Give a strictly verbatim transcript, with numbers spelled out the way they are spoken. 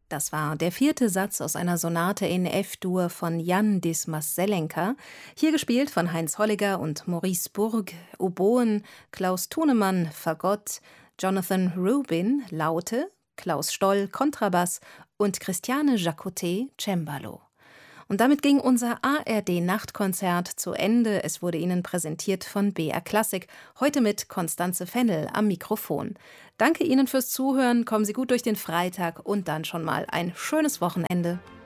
Das war der vierte Satz aus einer Sonate in F-Dur von Jan Dismas-Selenka, hier gespielt von Heinz Holliger und Maurice Burg, Oboen, Klaus Thunemann, Fagott, Jonathan Rubin, Laute, Klaus Stoll, Kontrabass und Christiane Jacottet, Cembalo. Und damit ging unser A R D-Nachtkonzert zu Ende. Es wurde Ihnen präsentiert von B R Klassik, heute mit Constanze Fennel am Mikrofon. Danke Ihnen fürs Zuhören, kommen Sie gut durch den Freitag und dann schon mal ein schönes Wochenende.